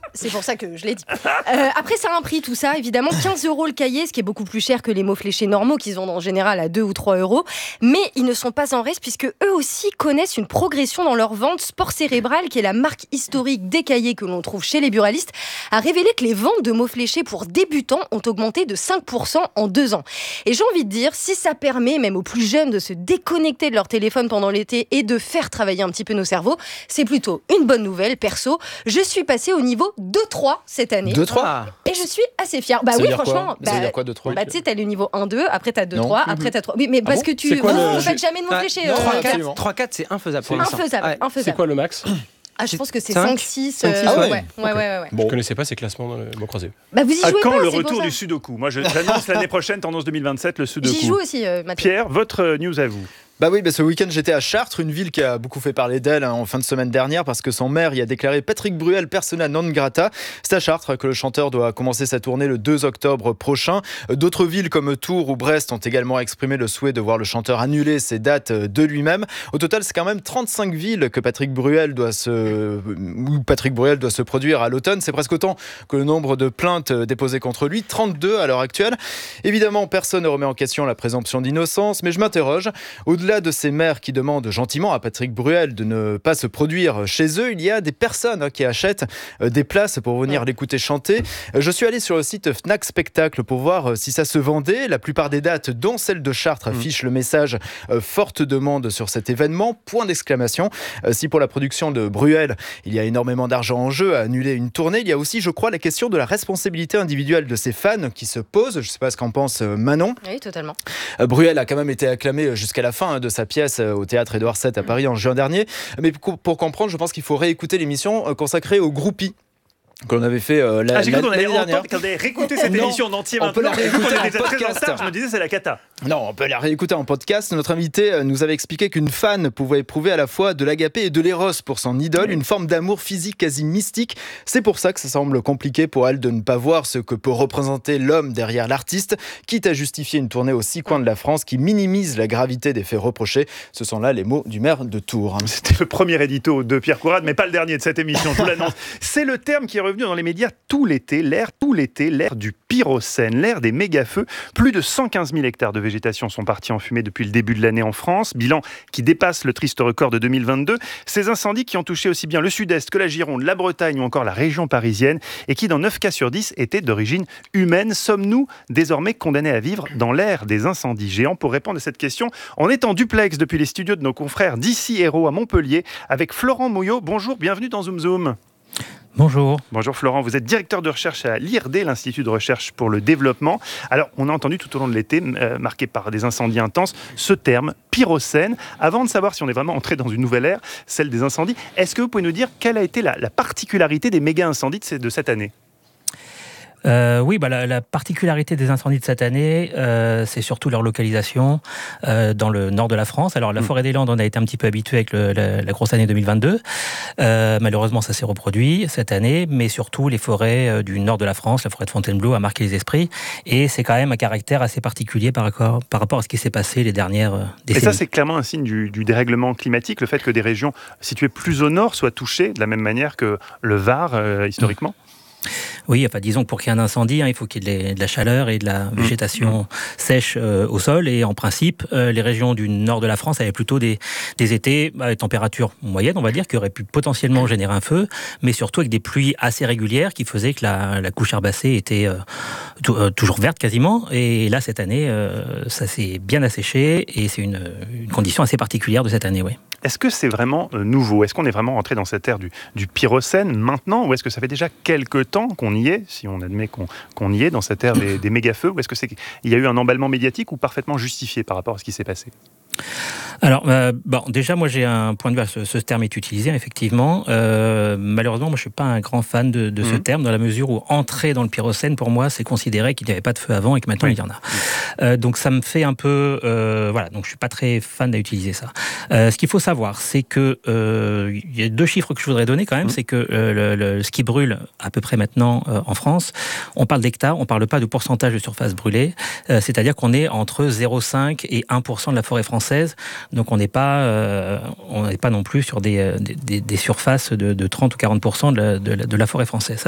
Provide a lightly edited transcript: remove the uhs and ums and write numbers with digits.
C'est pour ça que je l'ai dit. Après, ça a un prix, tout ça. Évidemment, 15 € le cahier, ce qui est beaucoup plus cher que les mots fléchés normaux qu'ils ont en général à 2 ou 3 €. Mais ils ne sont pas en reste puisque eux aussi connaissent une progression dans leur vente. Sport Cérébral, qui est la marque historique des cahiers que l'on trouve chez les buralistes, a révélé que les ventes de mots fléchés pour débutants ont augmenté de 5% en 2 ans. Et j'ai envie de dire, si ça permet même aux plus jeunes de se déconnecter de leur téléphone pendant l'été et de faire travailler un petit peu nos cerveaux, c'est plutôt une bonne nouvelle. Perso, je suis passée au niveau 2-3 cette année. 2-3 Et je suis assez fière. Bah ça oui, veut dire franchement. Ça veut dire quoi 2-3 Tu sais, t'as le niveau 1-2, après t'as 2-3, Non. après t'as 3. Oui, mais parce que tu ne faites jamais de mots fléchés. 3-4, c'est infaisable pour l'instant. Infaisable. C'est quoi le max? Je pense que c'est 5-6. 5-6, ouais. Je connaissais pas ces classements dans le mot croisé. Bah vous y jouez quand pas, le c'est retour pour ça. du Sudoku? Moi, j'annonce l'année prochaine, tendance 2027, le Sudoku. J'y joue aussi, Mathieu. Pierre, votre news à vous. Bah oui, ce week-end j'étais à Chartres, une ville qui a beaucoup fait parler d'elle en fin de semaine dernière parce que son maire y a déclaré Patrick Bruel persona non grata. C'est à Chartres que le chanteur doit commencer sa tournée le 2 octobre prochain. D'autres villes comme Tours ou Brest ont également exprimé le souhait de voir le chanteur annuler ses dates de lui-même. Au total, c'est quand même 35 villes que Patrick Bruel doit se produire à l'automne. C'est presque autant que le nombre de plaintes déposées contre lui, 32 à l'heure actuelle. Évidemment, personne ne remet en question la présomption d'innocence, mais je m'interroge. Au-delà de ces maires qui demandent gentiment à Patrick Bruel de ne pas se produire chez eux, il y a des personnes qui achètent des places pour venir l'écouter chanter. Je suis allé sur le site Fnac Spectacle pour voir si ça se vendait. La plupart des dates, dont celle de Chartres, affichent le message « Forte demande sur cet événement ». Point d'exclamation. Si pour la production de Bruel, il y a énormément d'argent en jeu à annuler une tournée, il y a aussi, je crois, la question de la responsabilité individuelle de ses fans qui se pose. Je ne sais pas ce qu'en pense Manon. Oui, totalement. Bruel a quand même été acclamé jusqu'à la fin de sa pièce au théâtre Édouard VII à Paris en juin dernier. Mais pour comprendre, je pense qu'il faut réécouter l'émission consacrée aux groupies qu'on avait fait j'ai cru qu'on allait dernière. Quand on allait réécouter cette émission en entier on peut la réécouter en était très en podcast. retard, je me disais c'est la cata. Non, on peut la réécouter en podcast. Notre invité nous avait expliqué qu'une fan pouvait éprouver à la fois de l'agapé et de l'éros pour son idole, une forme d'amour physique quasi mystique. C'est pour ça que ça semble compliqué pour elle de ne pas voir ce que peut représenter l'homme derrière l'artiste, quitte à justifier une tournée aux 6 coins de la France qui minimise la gravité des faits reprochés. Ce sont là les mots du maire de Tours. C'était le premier édito de Pierre Courade, mais pas le dernier de cette émission, je vous l'annonce. C'est le terme qui est revenu dans les médias tout l'été, l'ère du pyrocène, l'ère des méga-feux. Plus de 115 000 hectares de végétation sont partis en fumée depuis le début de l'année en France, bilan qui dépasse le triste record de 2022. Ces incendies qui ont touché aussi bien le sud-est que la Gironde, la Bretagne ou encore la région parisienne et qui, dans 9 cas sur 10, étaient d'origine humaine. Sommes-nous désormais condamnés à vivre dans l'ère des incendies géants? Pour répondre à cette question, on est en duplex depuis les studios de nos confrères d'ici Hérault à Montpellier avec Florent Mouillot. Bonjour, bienvenue dans Zoom Zoom. Bonjour. Bonjour Florent, vous êtes directeur de recherche à l'IRD, l'Institut de recherche pour le développement. Alors, on a entendu tout au long de l'été, marqué par des incendies intenses, ce terme, pyrocène. Avant de savoir si on est vraiment entré dans une nouvelle ère, celle des incendies, est-ce que vous pouvez nous dire quelle a été la particularité des méga-incendies de cette année ? Oui, la particularité des incendies de cette année, c'est surtout leur localisation dans le nord de la France. Alors, la forêt des Landes, on a été un petit peu habitué avec la grosse année 2022. Malheureusement, ça s'est reproduit cette année, mais surtout les forêts du nord de la France, la forêt de Fontainebleau a marqué les esprits. Et c'est quand même un caractère assez particulier par rapport à ce qui s'est passé les dernières décennies. Et ça, c'est clairement un signe du dérèglement climatique, le fait que des régions situées plus au nord soient touchées de la même manière que le Var, historiquement. Oui, disons que pour qu'il y ait un incendie, il faut qu'il y ait de la chaleur et de la végétation sèche au sol. Et en principe, les régions du nord de la France avaient plutôt des étés à température moyenne, on va dire, qui auraient pu potentiellement générer un feu, mais surtout avec des pluies assez régulières qui faisaient que la couche herbacée était toujours verte quasiment. Et là, cette année, ça s'est bien asséché et c'est une condition assez particulière de cette année, oui. Est-ce que c'est vraiment nouveau ? Est-ce qu'on est vraiment rentré dans cette ère du pyrocène maintenant ? Ou est-ce que ça fait déjà quelques temps qu'on y est, si on admet qu'on y est dans cette ère des méga-feux ? Ou est-ce qu'il y a eu un emballement médiatique ou parfaitement justifié par rapport à ce qui s'est passé ? Alors, déjà, moi, j'ai un point de vue. Ce terme est utilisé, effectivement. Malheureusement, moi, je ne suis pas un grand fan de ce terme, dans la mesure où entrer dans le pyrocène, pour moi, c'est considérer qu'il n'y avait pas de feu avant et que maintenant, il y en a. Donc, ça me fait un peu... donc, je ne suis pas très fan d'utiliser ça. Ce qu'il faut savoir, c'est que... il y a 2 chiffres que je voudrais donner, quand même. C'est que ce qui brûle, à peu près maintenant, en France, on parle d'hectares, on ne parle pas de pourcentage de surface brûlée. C'est-à-dire qu'on est entre 0,5 et 1% de la forêt française. Donc on n'est pas non plus sur des surfaces de 30 ou 40% de la forêt française.